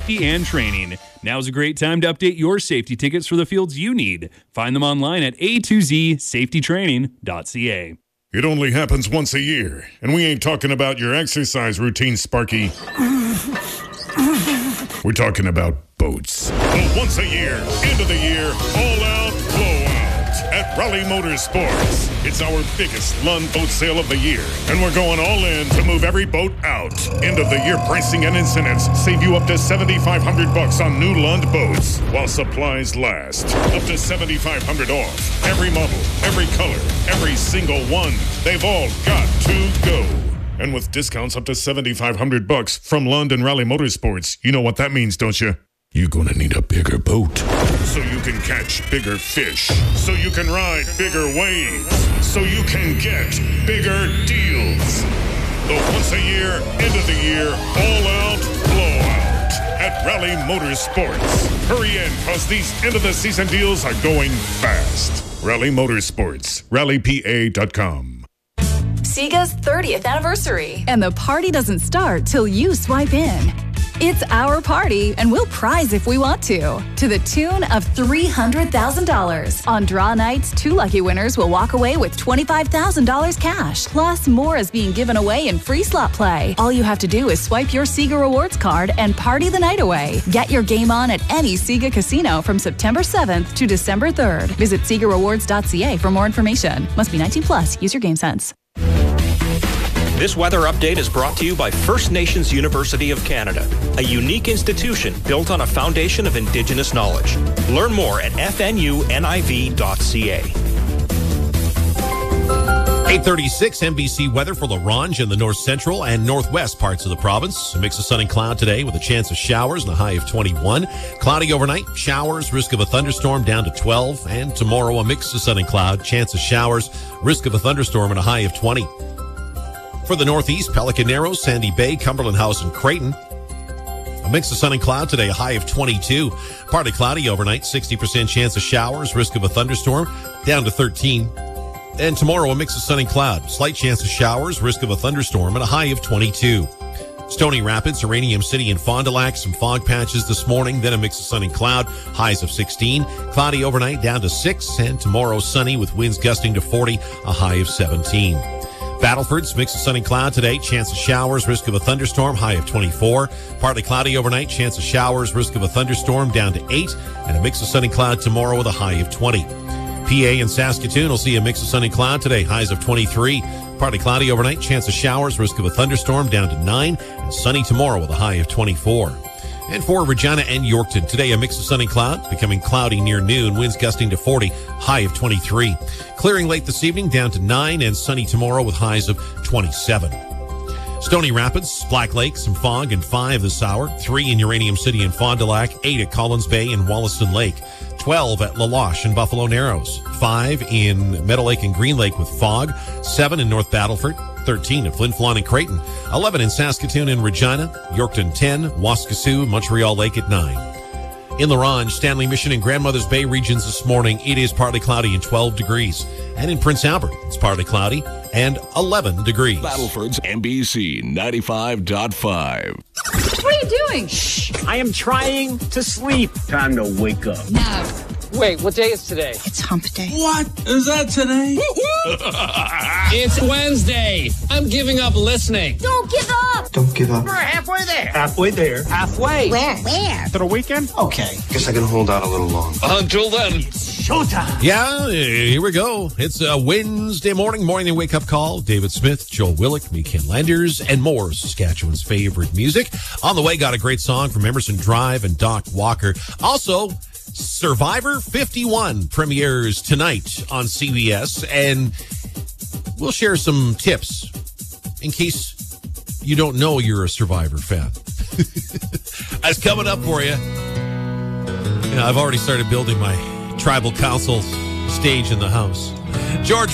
safety and training. Now's a great time to update your safety tickets for the fields you need. Find them online at a2zsafetytraining.ca. It only happens once a year, and we ain't talking about your exercise routine, Sparky. We're talking about boats. The once a year, end of the year, all-out blowout at Raleigh Motorsports. It's our biggest Lund boat sale of the year, and we're going all in to move every boat out. End of the year pricing and incentives save you up to $7,500 on new Lund boats while supplies last. Up to $7,500 off. Every model, every color, every single one. They've all got to go. And with discounts up to $7,500 from Lund and Raleigh Motorsports, you know what that means, don't you? You're gonna need a bigger boat so you can catch bigger fish, so you can ride bigger waves, so you can get bigger deals. The once a year, end of the year, all-out blowout at Raleigh Motorsports. Hurry in, cause these end-of-the-season deals are going fast. Raleigh Motorsports, RaleighPA.com. Sega's 30th anniversary. And the party doesn't start till you swipe in. It's our party, and we'll prize if we want to the tune of $300,000. On draw nights, 2 lucky winners will walk away with $25,000 cash. Plus, more is being given away in free slot play. All you have to do is swipe your Sega Rewards card and party the night away. Get your game on at any Sega casino from September 7th to December 3rd. Visit SegaRewards.ca for more information. Must be 19 plus. Use your game sense. This weather update is brought to you by First Nations University of Canada, a unique institution built on a foundation of Indigenous knowledge. Learn more at fnuniv.ca. 8:36 NBC weather for La Ronge and the north central and northwest parts of the province. A mix of sun and cloud today with a chance of showers and a high of 21. Cloudy overnight, showers, risk of a thunderstorm down to 12. And tomorrow a mix of sun and cloud, chance of showers, risk of a thunderstorm and a high of 20. For the northeast, Pelican Narrows, Sandy Bay, Cumberland House, and Creighton. A mix of sun and cloud today, a high of 22. Partly cloudy overnight, 60% chance of showers, risk of a thunderstorm, down to 13. And tomorrow, a mix of sun and cloud, slight chance of showers, risk of a thunderstorm, and a high of 22. Stony Rapids, Uranium City, and Fond du Lac, some fog patches this morning, then a mix of sun and cloud, highs of 16. Cloudy overnight, down to 6. And tomorrow, sunny with winds gusting to 40, a high of 17. Battleford's mix of sun and cloud today, chance of showers, risk of a thunderstorm, high of 24. Partly cloudy overnight, chance of showers, risk of a thunderstorm, down to 8. And a mix of sun and cloud tomorrow with a high of 20. PA and Saskatoon will see a mix of sun and cloud today, highs of 23. Partly cloudy overnight, chance of showers, risk of a thunderstorm, down to 9. And sunny tomorrow with a high of 24. And for Regina and Yorkton, today a mix of sun and cloud, becoming cloudy near noon, winds gusting to 40, high of 23. Clearing late this evening, down to 9, and sunny tomorrow with highs of 27. Stony Rapids, Black Lake, some fog, and 5 this hour. 3 in Uranium City and Fond du Lac, 8 at Collins Bay and Wollaston Lake. 12 at La Loche and Buffalo Narrows. 5 in Meadow Lake and Green Lake with fog. 7 in North Battleford. 13 at Flin Flon and Creighton, 11 in Saskatoon and Regina, Yorkton 10, Waskesiu, Montreal Lake at 9. In La Ronge, Stanley Mission and Grandmother's Bay regions this morning, it is partly cloudy and 12 degrees. And in Prince Albert, it's partly cloudy and 11 degrees. Battleford's NBC 95.5. What are you doing? Shh, I am trying to sleep. Time to wake up. No. Wait, what day is today? It's hump day. What? Is that today? It's Wednesday. I'm giving up listening. Don't give up. Don't give up. We're halfway there. Halfway there. Halfway. Where? To the weekend? Okay. Guess I can hold out a little longer. Until then. Showtime. Yeah, here we go. It's a Wednesday morning wake-up call. David Smith, Joel Willick, me, Ken Landers, and more Saskatchewan's favorite music. On the way, got a great song from Emerson Drive and Doc Walker. Also, Survivor 51 premieres tonight on CBS, and we'll share some tips in case you don't know you're a Survivor fan. That's coming up for you. I've already started building my tribal council stage in the house. George